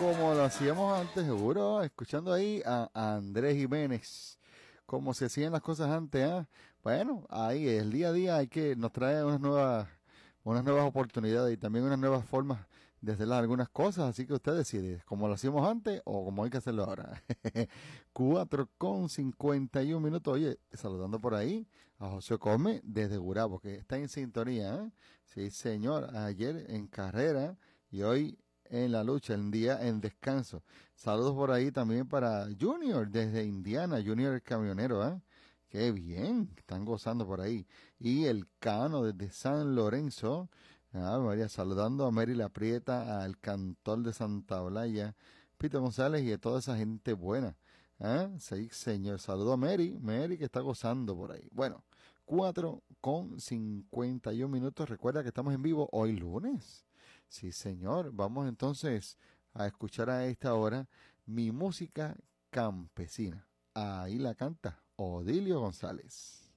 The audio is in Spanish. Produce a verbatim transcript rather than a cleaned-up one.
como lo hacíamos antes, seguro, escuchando ahí a Andrés Jiménez, como se hacían las cosas antes, ¿eh? Bueno, ahí el día a día hay que nos trae unas nuevas, unas nuevas oportunidades y también unas nuevas formas de hacer algunas cosas, así que usted decide, como lo hacíamos antes o como hay que hacerlo ahora. Cuatro con cincuenta y un minutos. Oye, saludando por ahí a José Come desde Gurabo, que está en sintonía, ¿eh? Sí, señor, ayer en carrera y hoy en la lucha, el día en descanso. Saludos por ahí también para Junior desde Indiana, Junior el camionero, ¿eh? Qué bien, están gozando por ahí. Y el Cano desde San Lorenzo, ah, María, saludando a Mary La Prieta, al cantor de Santa Olaya, Pito González y a toda esa gente buena. ¿Eh? Sí, señor, saludo a Mary, Mary que está gozando por ahí. Bueno, cuatro con cincuenta y un minutos. Recuerda que estamos en vivo hoy lunes. Sí, señor. Vamos entonces a escuchar a esta hora mi música campesina. Ahí la canta Odilio González.